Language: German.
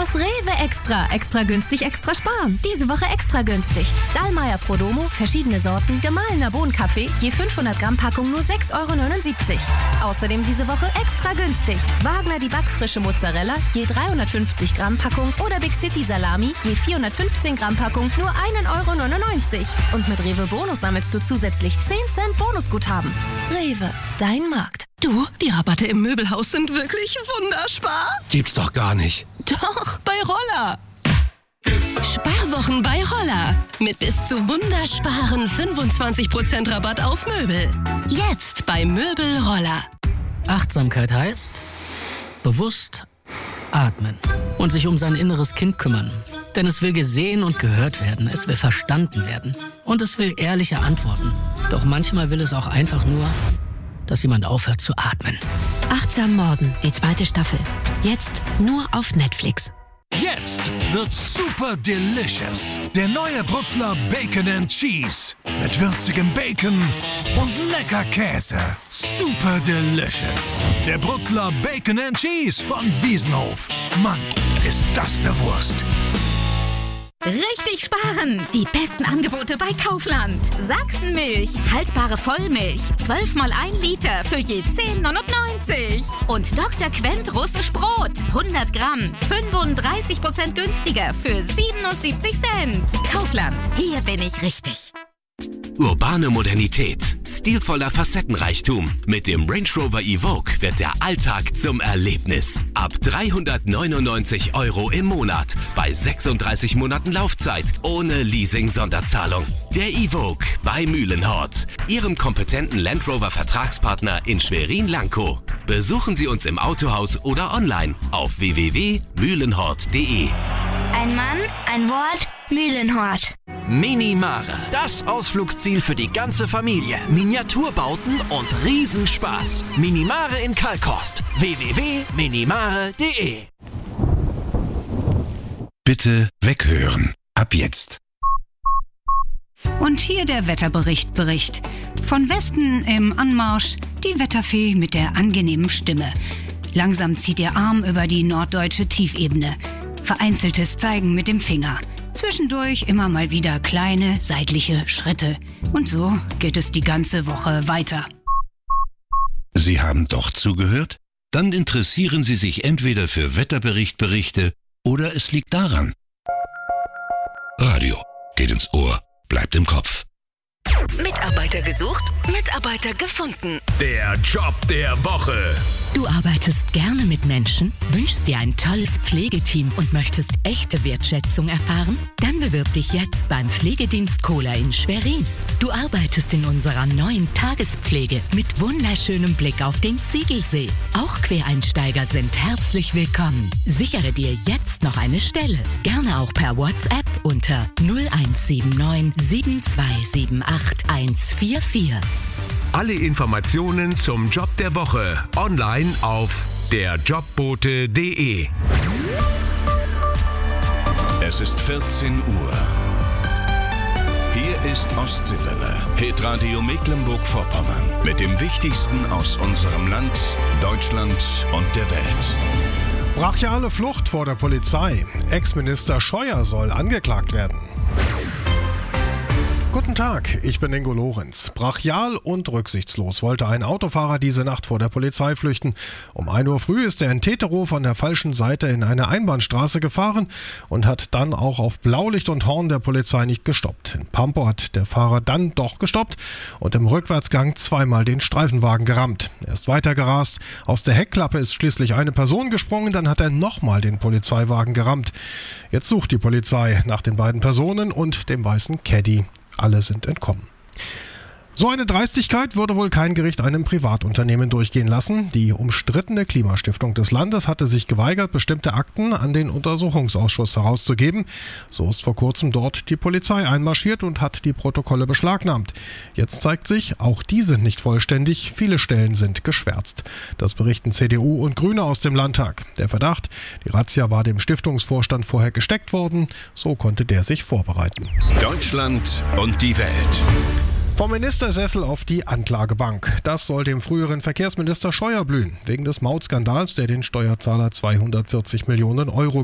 Das Rewe Extra. Extra günstig, extra sparen. Diese Woche extra günstig. Dallmayr Prodomo, verschiedene Sorten, gemahlener Bohnenkaffee, je 500 Gramm Packung nur 6,79 €. Außerdem diese Woche extra günstig. Wagner die backfrische Mozzarella, je 350 Gramm Packung oder Big City Salami, je 415 Gramm Packung nur 1,99 €. Und mit Rewe Bonus sammelst du zusätzlich 10 Cent Bonusguthaben. Rewe, dein Markt. Du, die Rabatte im Möbelhaus sind wirklich wunderspar. Gibt's doch gar nicht. Doch, bei Roller. Sparwochen bei Roller. Mit bis zu wundersparen 25% Rabatt auf Möbel. Jetzt bei Möbel Roller. Achtsamkeit heißt bewusst atmen und sich um sein inneres Kind kümmern. Denn es will gesehen und gehört werden, es will verstanden werden und es will ehrliche Antworten. Doch manchmal will es auch einfach nur, dass jemand aufhört zu atmen. Achtsam Morden, die 2. Staffel. Jetzt nur auf Netflix. Jetzt wird super delicious. Der neue Brutzler Bacon and Cheese. Mit würzigem Bacon und lecker Käse. Super delicious. Der Brutzler Bacon and Cheese von Wiesenhof. Mann, ist das eine Wurst. Richtig sparen! Die besten Angebote bei Kaufland. Sachsenmilch, haltbare Vollmilch, 12 mal 1 Liter für je 10,99 €. Und Dr. Quent russisch Brot, 100 Gramm, 35% günstiger für 77 Cent. Kaufland, hier bin ich richtig. Urbane Modernität, stilvoller Facettenreichtum. Mit dem Range Rover Evoque wird der Alltag zum Erlebnis. Ab 399 € im Monat, bei 36 Monaten Laufzeit, ohne Leasing-Sonderzahlung. Der Evoque bei Mühlenhort, Ihrem kompetenten Land Rover Vertragspartner in Schwerin-Lankow. Besuchen Sie uns im Autohaus oder online auf www.mühlenhort.de. Ein Mann, ein Wort, Mühlenhort. Minimare, das Ausflugsziel für die ganze Familie. Miniaturbauten und Riesenspaß. Minimare in Kalkhorst. www.minimare.de. Bitte weghören. Ab jetzt. Und hier der Wetterbericht. Von Westen im Anmarsch die Wetterfee mit der angenehmen Stimme. Langsam zieht ihr Arm über die norddeutsche Tiefebene. Vereinzeltes Zeigen mit dem Finger. Zwischendurch immer mal wieder kleine seitliche Schritte. Und so geht es die ganze Woche weiter. Sie haben doch zugehört? Dann interessieren Sie sich entweder für Wetterberichte oder es liegt daran. Radio geht ins Ohr, bleibt im Kopf. Mitarbeiter gesucht, Mitarbeiter gefunden. Der Job der Woche. Du arbeitest gerne mit Menschen, wünschst dir ein tolles Pflegeteam und möchtest echte Wertschätzung erfahren? Dann bewirb dich jetzt beim Pflegedienst Kohler in Schwerin. Du arbeitest in unserer neuen Tagespflege mit wunderschönem Blick auf den Ziegelsee. Auch Quereinsteiger sind herzlich willkommen. Sichere dir jetzt noch eine Stelle. Gerne auch per WhatsApp unter 0179 7278 144. Alle Informationen zum Job der Woche online auf derjobbote.de. Es ist 14 Uhr. Hier ist Ostseewelle, Hitradio Mecklenburg-Vorpommern. Mit dem Wichtigsten aus unserem Land, Deutschland und der Welt. Brachiale Flucht vor der Polizei. Ex-Minister Scheuer soll angeklagt werden. Guten Tag, ich bin Ingo Lorenz. Brachial und rücksichtslos wollte ein Autofahrer diese Nacht vor der Polizei flüchten. Um 1 Uhr früh ist er in Teterow von der falschen Seite in eine Einbahnstraße gefahren und hat dann auch auf Blaulicht und Horn der Polizei nicht gestoppt. In Pampo hat der Fahrer dann doch gestoppt und im Rückwärtsgang zweimal den Streifenwagen gerammt. Er ist weitergerast. Aus der Heckklappe ist schließlich eine Person gesprungen, dann hat er nochmal den Polizeiwagen gerammt. Jetzt sucht die Polizei nach den beiden Personen und dem weißen Caddy. Alle sind entkommen. So eine Dreistigkeit würde wohl kein Gericht einem Privatunternehmen durchgehen lassen. Die umstrittene Klimastiftung des Landes hatte sich geweigert, bestimmte Akten an den Untersuchungsausschuss herauszugeben. So ist vor kurzem dort die Polizei einmarschiert und hat die Protokolle beschlagnahmt. Jetzt zeigt sich, auch die sind nicht vollständig, viele Stellen sind geschwärzt. Das berichten CDU und Grüne aus dem Landtag. Der Verdacht, die Razzia war dem Stiftungsvorstand vorher gesteckt worden, so konnte der sich vorbereiten. Deutschland und die Welt. Vom Ministersessel auf die Anklagebank. Das soll dem früheren Verkehrsminister Scheuer blühen. Wegen des Mautskandals, der den Steuerzahler 240 Millionen €